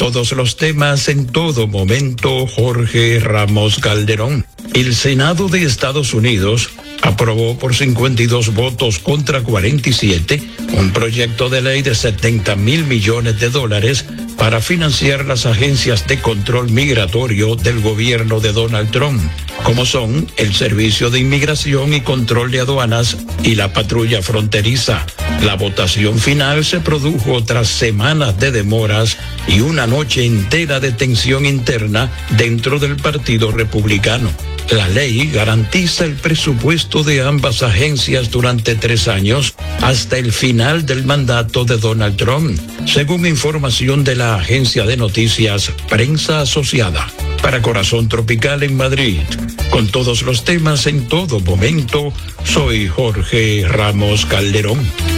todos los temas en todo momento, Jorge Ramos Calderón. El Senado de Estados Unidos aprobó por 52 votos contra 47 un proyecto de ley de $70 mil millones para financiar las agencias de control migratorio del gobierno de Donald Trump, como son el Servicio de Inmigración y Control de Aduanas y la Patrulla Fronteriza. La votación final se produjo tras semanas de demoras y una noche entera de tensión interna dentro del Partido Republicano. La ley garantiza el presupuesto de ambas agencias durante 3 años hasta el final del mandato de Donald Trump, según información de la agencia de noticias Prensa Asociada. Para Corazón Tropical en Madrid, con todos los temas en todo momento, soy Jorge Ramos Calderón.